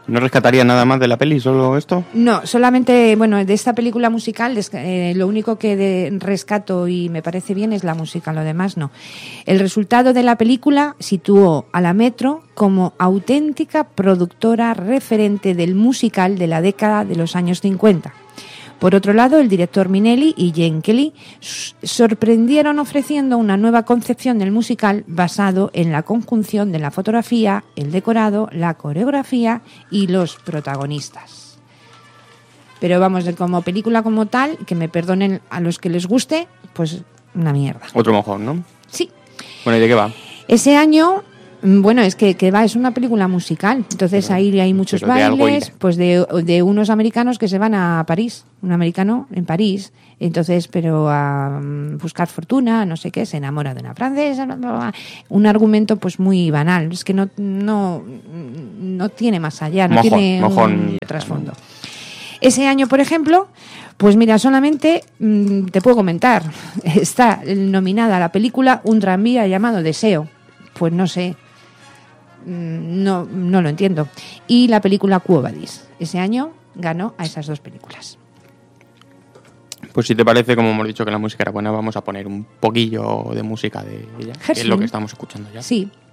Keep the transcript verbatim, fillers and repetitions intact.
¿No rescataría nada más de la peli, solo esto? No, solamente, bueno, de esta película musical, eh, lo único que de, rescato y me parece bien es la música, lo demás no. El resultado de la película situó a la Metro como auténtica productora referente del musical de la década de los años cincuenta. Por otro lado, el director Minnelli y Gene Kelly sorprendieron ofreciendo una nueva concepción del musical basado en la conjunción de la fotografía, el decorado, la coreografía y los protagonistas. Pero vamos, como película como tal, que me perdonen a los que les guste, pues una mierda. Otro mojón, ¿no? Sí. Bueno, ¿y de qué va? Ese año... Bueno, es que, que va, es una película musical, entonces pero, ahí hay muchos bailes, de pues de, de unos americanos que se van a París, un americano en París, entonces, pero a um, buscar fortuna, no sé qué, se enamora de una francesa, bla, bla, bla. Un argumento pues muy banal, es que no, no, no tiene más allá, no mojón, tiene mojón, un trasfondo. Ese año, por ejemplo, pues mira, solamente mmm, te puedo comentar, está nominada a la película Un tranvía llamado Deseo, pues no sé. No, no lo entiendo. Y la película Quo Vadis. Ese año ganó a esas dos películas. Pues si te parece, como hemos dicho que la música era buena, vamos a poner un poquillo de música de ella, que es lo que estamos escuchando ya. Sí.